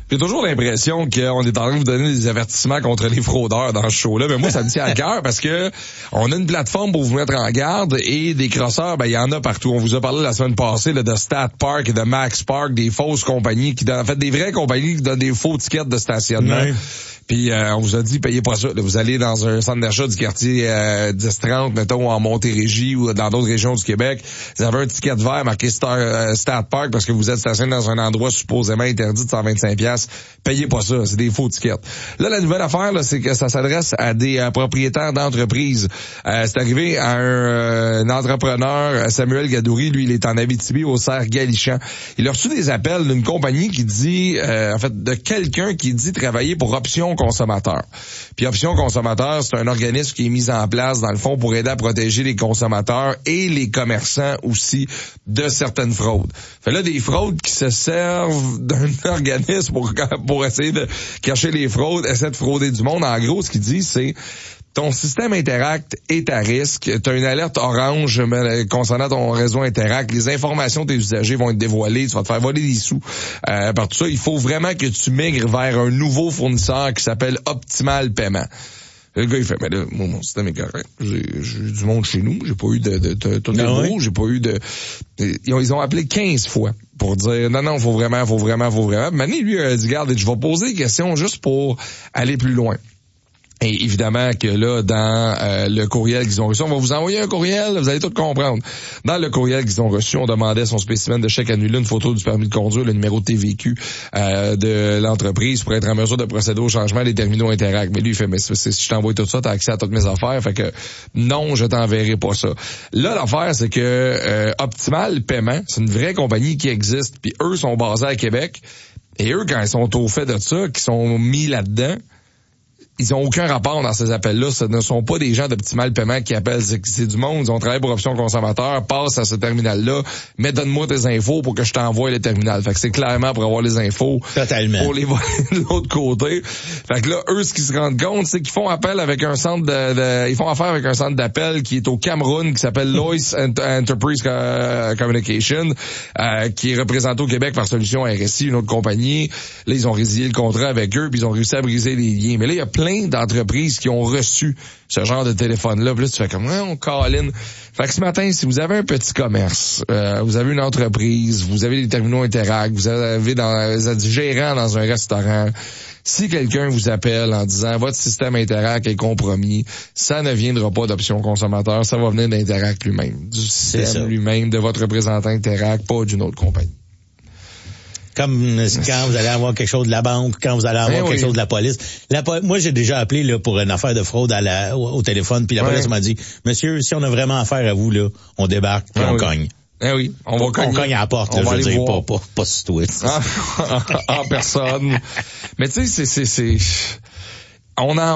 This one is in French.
J'ai toujours l'impression qu'on est en train de vous donner des avertissements contre les fraudeurs dans ce show-là. Mais moi, ça me tient à cœur parce que on a une plateforme pour vous mettre en garde et des crosseurs, il y en a partout. On vous a parlé la semaine passée là, de Stat Park et de Max Park, des fausses compagnies qui donnent, en fait, des vraies compagnies qui donnent des faux tickets de stationnement. Ouais. Puis on vous a dit, payez pas ça. Là, vous allez dans un centre d'achat du quartier 10-30, mettons, en Montérégie ou dans d'autres régions du Québec. Vous avez un ticket vert marqué Stat Park parce que vous êtes stationné dans un endroit supposément interdit de 125$. Payez pas ça, c'est des faux tickets. Là, la nouvelle affaire, là, c'est que ça s'adresse à des propriétaires d'entreprises. C'est arrivé à un entrepreneur, Samuel Gadouri, lui, il est en Abitibi, au Cerf-Galichan. Il a reçu des appels d'une compagnie qui dit, en fait, de quelqu'un qui dit travailler pour Option Consommateur. Puis Option Consommateur, c'est un organisme qui est mis en place, dans le fond, pour aider à protéger les consommateurs et les commerçants aussi de certaines fraudes. Fait là, des fraudes qui se servent d'un organisme pour essayer de cacher les fraudes, essayer de frauder du monde. En gros, ce qu'ils disent, c'est ton système Interact est à risque. Tu as une alerte orange concernant ton réseau Interact. Les informations de tes usagers vont être dévoilées. Tu vas te faire voler des sous. Par tout ça, il faut vraiment que tu migres vers un nouveau fournisseur qui s'appelle Optimal Paiement. Le gars, il fait, mais là, mon système est correct. J'ai du monde chez nous. J'ai pas eu de tout beau. J'ai pas eu de... Ils ont appelé 15 fois pour dire, non, faut vraiment. Mané, lui, a dit, garde, je vais poser des questions juste pour aller plus loin. Et évidemment que là, dans le courriel qu'ils ont reçu, on va vous envoyer un courriel, vous allez tout comprendre. Dans le courriel qu'ils ont reçu, on demandait son spécimen de chèque annulé, une photo du permis de conduire, le numéro de TVQ de l'entreprise pour être en mesure de procéder au changement des terminaux Interact. Mais lui, il fait, mais si je t'envoie tout ça, t'as accès à toutes mes affaires. Fait que non, je t'enverrai pas ça. Là, l'affaire, c'est que Optimal Paiement, c'est une vraie compagnie qui existe, puis eux sont basés à Québec. Et eux, quand ils sont au fait de ça, qui sont mis là-dedans, ils ont aucun rapport dans ces appels-là. Ce ne sont pas des gens d'Optimal Paiement qui appellent. C'est du monde. Ils ont travaillé pour Option Consommateur, passe à ce terminal-là, mais donne-moi tes infos pour que je t'envoie le terminal. Fait que c'est clairement pour avoir les infos. Totalement. Pour les voler de l'autre côté. Fait que là, eux, ce qu'ils se rendent compte, c'est qu'ils font appel avec un centre ils font affaire avec un centre d'appel qui est au Cameroun, qui s'appelle Lois Enterprise Communication, qui est représenté au Québec par Solutions RSI, une autre compagnie. Là, ils ont résilié le contrat avec eux, puis ils ont réussi à briser les liens. Mais là, il y a plein d'entreprises qui ont reçu ce genre de téléphone-là. Puis là, tu fais comme, on call-in. Fait que ce matin, si vous avez un petit commerce, vous avez une entreprise, vous avez des terminaux Interact, vous êtes gérant dans un restaurant, si quelqu'un vous appelle en disant votre système Interact est compromis, ça ne viendra pas d'Option Consommateur, ça va venir d'Interact lui-même, du système lui-même, de votre représentant Interact, pas d'une autre compagnie. Comme quand vous allez avoir quelque chose de la banque, quand vous allez avoir quelque chose de la police. Moi, j'ai déjà appelé là pour une affaire de fraude au téléphone, puis la police m'a dit, monsieur, si on a vraiment affaire à vous, là, on débarque, puis on cogne. Oui, on cogne à la porte, là, je veux dire, pas sur toi. En personne. Mais tu sais, on en